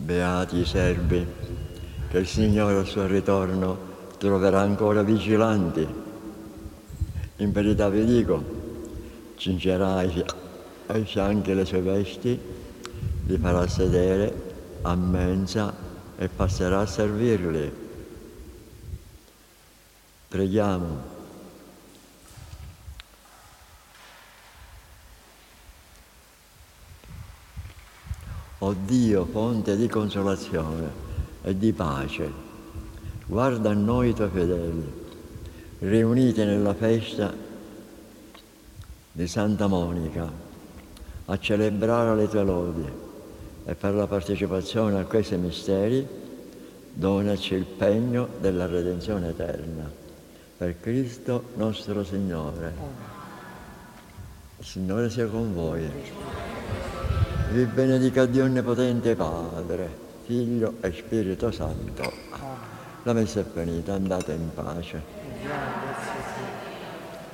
Beati i servi, che il Signore al suo ritorno troverà ancora vigilanti. In verità vi dico, cingerà ai fianchi le sue vesti, li farà sedere a mensa e passerà a servirli. Preghiamo. O Dio, fonte di consolazione e di pace, guarda a noi i tuoi fedeli, riuniti nella festa di Santa Monica, a celebrare le tue lodi, e per la partecipazione a questi misteri donaci il pegno della redenzione eterna. Per Cristo nostro Signore. Il Signore sia con voi. Vi benedica Dio Onnipotente Padre, Figlio e Spirito Santo. La messa è finita, andate in pace.